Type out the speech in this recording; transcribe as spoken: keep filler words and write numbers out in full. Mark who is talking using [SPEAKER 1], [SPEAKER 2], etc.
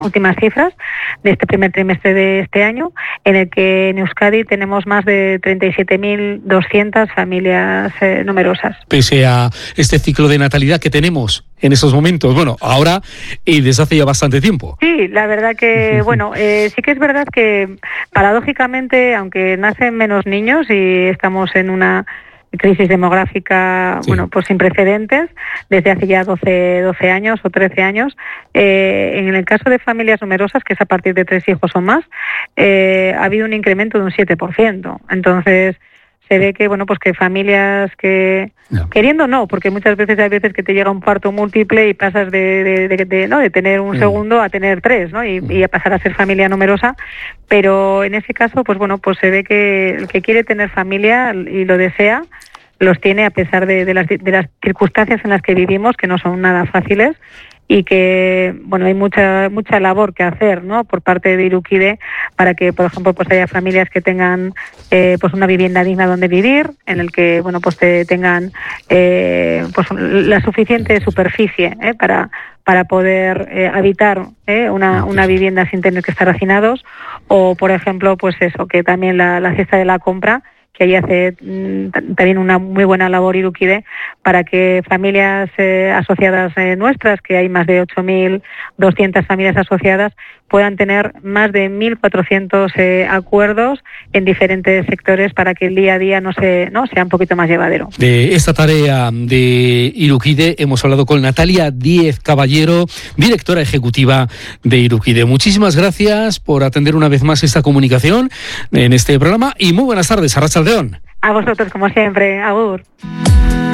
[SPEAKER 1] últimas cifras de este primer trimestre de este año, en el que en Euskadi tenemos más de treinta y siete mil doscientas familias eh, numerosas.
[SPEAKER 2] Pese a este ciclo de natalidad que tenemos en esos momentos, bueno, ahora y desde hace ya bastante tiempo.
[SPEAKER 1] Sí, la verdad que, bueno, eh, sí que es verdad que paradójicamente, aunque nacen menos niños y estamos en una crisis demográfica, sí. bueno, pues sin precedentes, desde hace ya doce, doce años o trece años. Eh, en el caso de familias numerosas, que es a partir de tres hijos o más, eh, ha habido un incremento de un siete por ciento. Entonces, se ve que, bueno, pues que familias que, no. queriendo no, porque muchas veces hay veces que te llega un parto múltiple y pasas de, de, de, de, ¿no? de tener un mm. segundo a tener tres, ¿no? Y, mm. y a pasar a ser familia numerosa. Pero en ese caso, pues bueno, pues se ve que el que quiere tener familia y lo desea, los tiene a pesar de, de, las, de las circunstancias en las que vivimos, que no son nada fáciles, y que, bueno, hay mucha mucha labor que hacer, ¿no?, por parte de Irukide para que, por ejemplo, pues haya familias que tengan eh, pues una vivienda digna donde vivir, en el que, bueno, pues te tengan eh, pues la suficiente superficie eh, para para poder eh, habitar eh, una una vivienda sin tener que estar hacinados, o, por ejemplo, pues eso, que también la, la cesta de la compra, que ahí hace mm, también una muy buena labor Irukide para que familias eh, asociadas eh, nuestras, que hay más de ocho mil doscientas familias asociadas, puedan tener más de mil cuatrocientos eh, acuerdos en diferentes sectores para que el día a día no se no sea un poquito más llevadero.
[SPEAKER 2] De esta tarea de Irukide hemos hablado con Natalia Díez Caballero, directora ejecutiva de Irukide. Muchísimas gracias por atender una vez más esta comunicación en este programa y muy buenas tardes, Arratsaldeon.
[SPEAKER 1] A vosotros, como siempre, agur.